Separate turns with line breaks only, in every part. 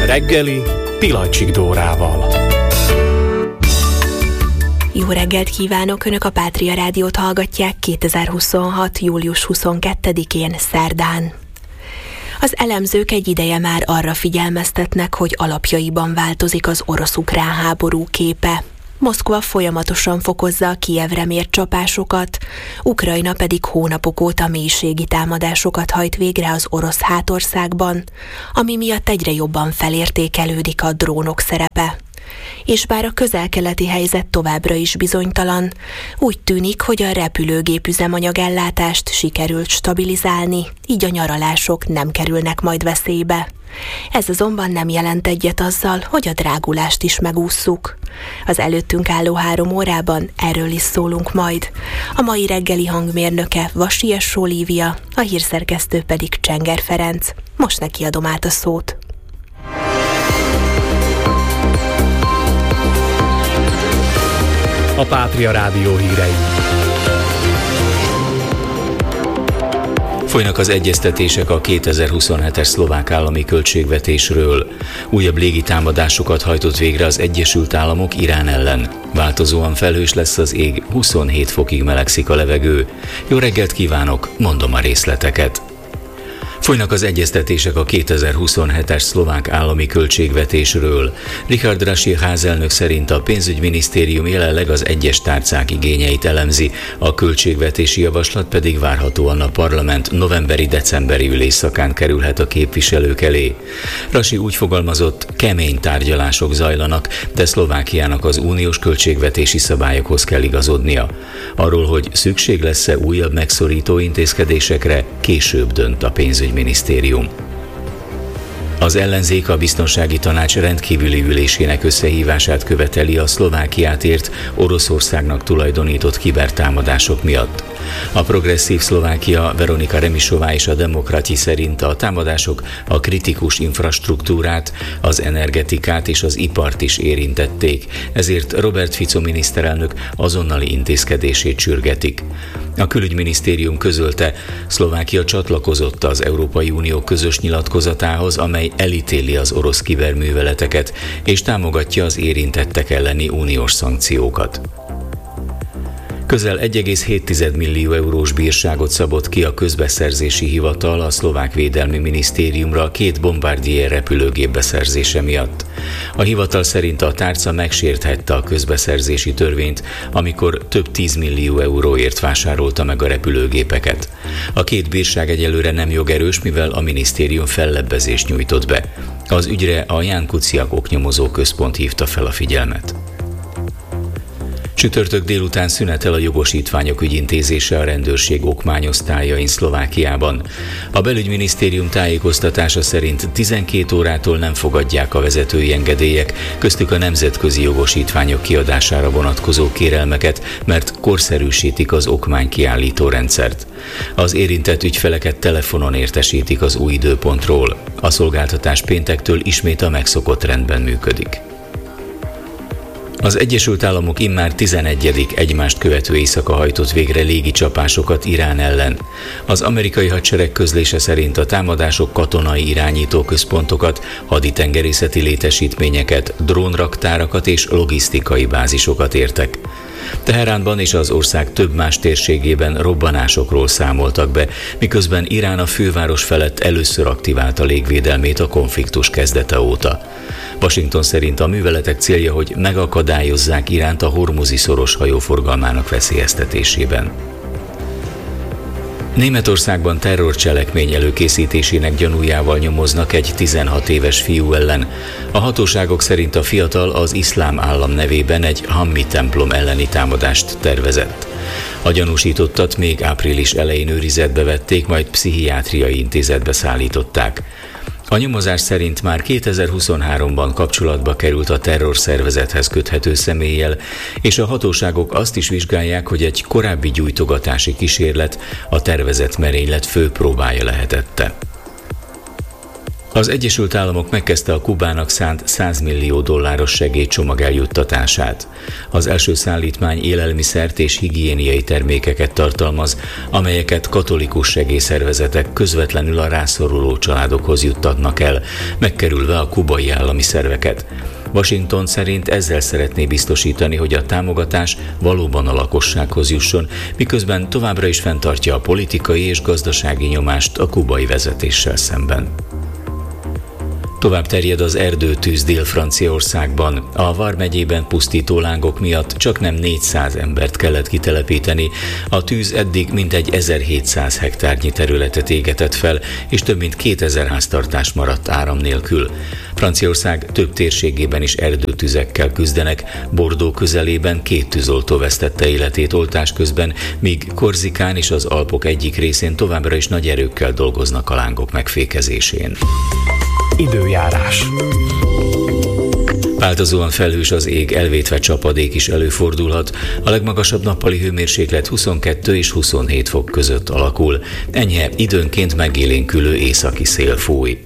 reggeli Pilacsik Dórával.
Jó reggelt kívánok! Önök a Pátria Rádiót hallgatják 2026. július 22-én szerdán. Az elemzők egy ideje már arra figyelmeztetnek, hogy alapjaiban változik az orosz-ukrán háború képe. Moszkva folyamatosan fokozza a Kijevre mért csapásokat, Ukrajna pedig hónapok óta mélységi támadásokat hajt végre az orosz hátországban, ami miatt egyre jobban felértékelődik a drónok szerepe. És bár a közel-keleti helyzet továbbra is bizonytalan, úgy tűnik, hogy a repülőgép üzemanyagellátást sikerült stabilizálni, így a nyaralások nem kerülnek majd veszélybe. Ez azonban nem jelent egyet azzal, hogy a drágulást is megússzuk. Az előttünk álló 3 órában erről is szólunk majd. A mai reggeli hangmérnöke Vasies Olivia, a hírszerkesztő pedig Csenger Ferenc. Most neki adom át a szót.
A Pátria Rádió hírei.
Folynak az egyeztetések a 2027-es szlovák állami költségvetésről. Újabb légitámadásokat hajtott végre az Egyesült Államok Irán ellen. Változóan felhős lesz az ég, 27 fokig melegszik a levegő. Jó reggelt kívánok, mondom a részleteket. Folynak az egyeztetések a 2027-es szlovák állami költségvetésről. Richard Rasi házelnök szerint a pénzügyminisztérium jelenleg az egyes tárcák igényeit elemzi, a költségvetési javaslat pedig várhatóan a parlament novemberi-decemberi ülésszakán kerülhet a képviselők elé. Rasi úgy fogalmazott, kemény tárgyalások zajlanak, de Szlovákiának az uniós költségvetési szabályokhoz kell igazodnia. Arról, hogy szükség lesz-e újabb megszorító intézkedésekre, később dönt a pénzügyminisztérium. Az ellenzék a Biztonsági Tanács rendkívüli ülésének összehívását követeli a Szlovákiát ért Oroszországnak tulajdonított kibertámadások miatt. A Progresszív Szlovákia, Veronika Remisová és a Demokrati szerint a támadások a kritikus infrastruktúrát, az energetikát és az ipart is érintették, ezért Robert Fico miniszterelnök azonnali intézkedését sürgetik. A külügyminisztérium közölte, Szlovákia csatlakozott az Európai Unió közös nyilatkozatához, amely elítéli az orosz kiberműveleteket és támogatja az érintettek elleni uniós szankciókat. Közel 1,7 millió eurós bírságot szabott ki a közbeszerzési hivatal a szlovák védelmi minisztériumra 2 Bombardier repülőgép beszerzése miatt. A hivatal szerint a tárca megsérthette a közbeszerzési törvényt, amikor több 10 millió euróért vásárolta meg a repülőgépeket. A 2 bírság egyelőre nem jogerős, mivel a minisztérium fellebbezést nyújtott be. Az ügyre a Ján Kuciak oknyomozó központ hívta fel a figyelmet. Csütörtök délután szünetel a jogosítványok ügyintézése a rendőrség okmányosztályain Szlovákiában. A belügyminisztérium tájékoztatása szerint 12 órától nem fogadják a vezetői engedélyek, köztük a nemzetközi jogosítványok kiadására vonatkozó kérelmeket, mert korszerűsítik az okmánykiállító rendszert. Az érintett ügyfeleket telefonon értesítik az új időpontról. A szolgáltatás péntektől ismét a megszokott rendben működik. Az Egyesült Államok immár 11. egymást követő éjszaka hajtott végre légicsapásokat Irán ellen. Az amerikai hadsereg közlése szerint a támadások katonai irányító központokat, haditengerészeti létesítményeket, drónraktárakat és logisztikai bázisokat értek. Teheránban és az ország több más térségében robbanásokról számoltak be, miközben Irán a főváros felett először aktiválta légvédelmét a konfliktus kezdete óta. Washington szerint a műveletek célja, hogy megakadályozzák Iránt a Hormuzi-szoros hajóforgalmának veszélyeztetésében. Németországban terrorcselekmény előkészítésének gyanújával nyomoznak egy 16 éves fiú ellen. A hatóságok szerint a fiatal az Iszlám Állam nevében egy Hammi templom elleni támadást tervezett. A gyanúsítottat még április elején őrizetbe vették, majd pszichiátriai intézetbe szállították. A nyomozás szerint már 2023-ban kapcsolatba került a terrorszervezethez köthető személlyel, és a hatóságok azt is vizsgálják, hogy egy korábbi gyújtogatási kísérlet a tervezett merénylet fő próbája lehetette. Az Egyesült Államok megkezdte a Kubának szánt $100 millió segélycsomag eljuttatását. Az első szállítmány élelmiszert és higiéniai termékeket tartalmaz, amelyeket katolikus segélyszervezetek közvetlenül a rászoruló családokhoz juttatnak el, megkerülve a kubai állami szerveket. Washington szerint ezzel szeretné biztosítani, hogy a támogatás valóban a lakossághoz jusson, miközben továbbra is fenntartja a politikai és gazdasági nyomást a kubai vezetéssel szemben. Tovább terjed az erdőtűz Dél-Franciaországban. A Var megyében pusztító lángok miatt csaknem 400 embert kellett kitelepíteni. A tűz eddig mintegy 1700 hektárnyi területet égetett fel, és több mint 2000 háztartás maradt áram nélkül. Franciaország több térségében is erdőtüzekkel küzdenek. Bordeaux közelében 2 tűzoltó vesztette életét oltás közben, míg Korzikán és az Alpok egyik részén továbbra is nagy erőkkel dolgoznak a lángok megfékezésén.
Időjárás.
Változóan felhős az ég, elvétve csapadék is előfordulhat. A legmagasabb nappali hőmérséklet 22 és 27 fok között alakul. Enyhe, időnként megélénkülő északi szél fúj.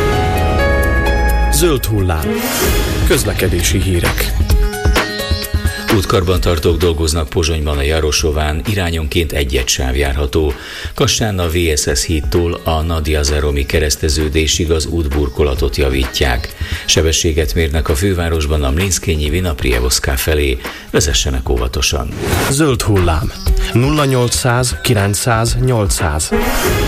Zöld hullám. Közlekedési hírek.
Útkarbantartók dolgoznak Pozsonyban a Jarosován, irányonként egy sáv járható. Kassán a VSS hídtól a Nadia Zeromi kereszteződésig az útburkolatot javítják. Sebességet mérnek a fővárosban a Mlinszkényi Vinaprievoská felé. Vezessenek óvatosan.
Zöld hullám. 0800 900 800.